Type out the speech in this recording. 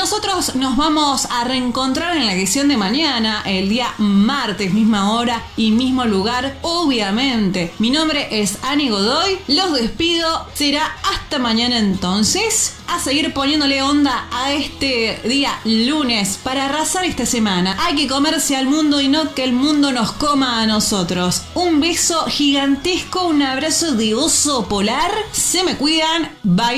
nosotros nos vamos a reencontrar en la edición de mañana, el día martes, misma hora y mismo lugar, obviamente. Mi nombre es Ani Godoy, los despido, será hasta mañana entonces, a seguir poniéndole onda a este día lunes para arrasar esta semana. Hay que comerse al mundo y no que el mundo nos coma a nosotros. Un beso gigantesco, un abrazo de oso polar, se me cuidan, bye.